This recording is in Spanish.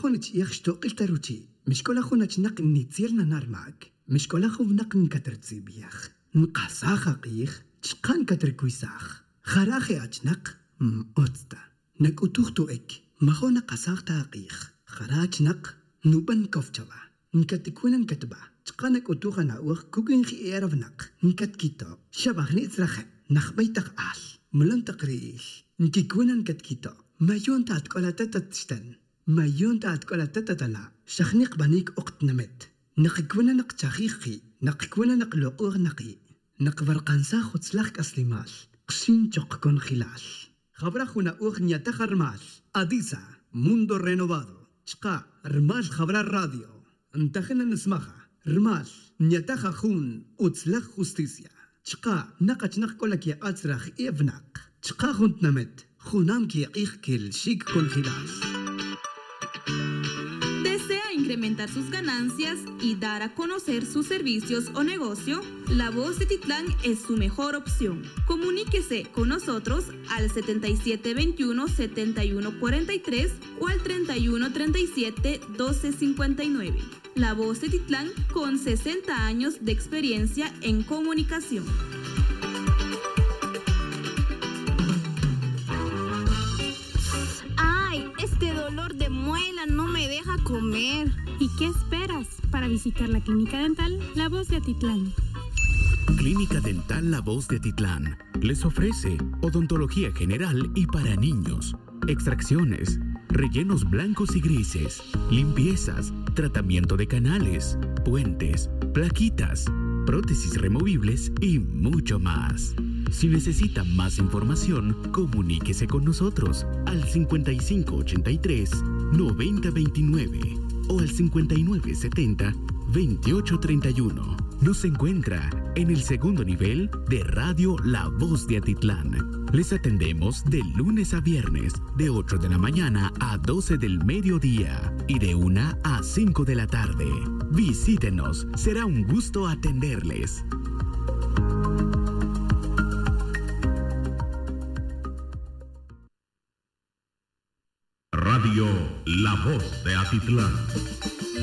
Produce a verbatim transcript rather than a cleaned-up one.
خونج يخشتوق التروتي مش كل خونج نق نيتيرنا نار معك مش كل خو نق نكترتزي بيخ نقصاخ قيخ تشقان كتركويساخ خراخي أجنق أوتستا نك أتوختو إك ما خو نقصاخ تاقيخ خراج نق نوبن كفتبا نكتكونا نكتبا تقانك أتوخا ناوخ كوكين خي إيرف نق نكت كيتو شبه نيترخ نخبيتك آل ملون تقريش نكيكونا نكت كيتو ما يون تاتكولا تتتشتن ما يون تاتكولا تتتلا شخنيق بانيك أقت نمت نقكونا نق تاخيخي نقكونا نق لقوغ نقي نق فرقانسا خدسلاخ أسلمال قشين تقكون خلال خبرخونا أوغ نياتخر مال أديسا موندو رينوفادو شقا رمال خبر الراديو انتخنا نسمخها رمال نياتخا خون أتسلخ خستيسيا شقا نقش نق كولك يا أتسرخ إيفناق شقا خونت نمت خونام كي يقيخ كل شيك كون خلال. ¿Desea incrementar sus ganancias y dar a conocer sus servicios o negocio? La Voz de Titlán es su mejor opción. Comuníquese con nosotros al setenta y siete veintiuno, setenta y uno cuarenta y tres o al treinta y uno treinta y siete, doce cincuenta y nueve. La Voz de Titlán con sesenta años de experiencia en comunicación. Este dolor de muela no me deja comer. ¿Y qué esperas para visitar la Clínica Dental La Voz de Atitlán? Clínica Dental La Voz de Atitlán les ofrece odontología general y para niños, extracciones, rellenos blancos y grises, limpiezas, tratamiento de canales, puentes, plaquitas, prótesis removibles y mucho más. Si necesita más información, comuníquese con nosotros al cincuenta y cinco ochenta y tres, noventa veintinueve o al cincuenta y nueve setenta, veintiocho treinta y uno. Nos encuentra en el segundo nivel de Radio La Voz de Atitlán. Les atendemos de lunes a viernes, de ocho de la mañana a doce del mediodía y de una a cinco de la tarde. Visítenos, será un gusto atenderles. Radio La Voz de Atitlán.